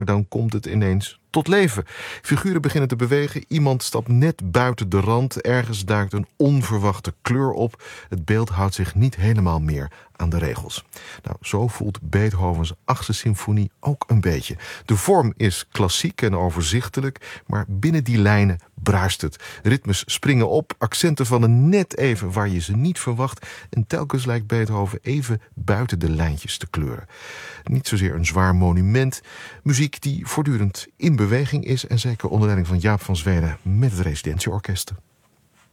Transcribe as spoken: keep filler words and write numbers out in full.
dan komt het ineens tot leven. Figuren beginnen te bewegen, iemand stapt net buiten de rand, ergens duikt een onverwachte kleur op. Het beeld houdt zich niet helemaal meer aan de regels. Nou, zo voelt Beethovens achtste symfonie ook een beetje. De vorm is klassiek en overzichtelijk, maar binnen die lijnen bruist het. Ritmes springen op, accenten vallen net even waar je ze niet verwacht en telkens lijkt Beethoven even buiten de lijntjes te kleuren. Niet zozeer een zwaar monument, muziek die voortdurend in beweging is en zeker onder leiding van Jaap van Zweden met het Residentieorkest.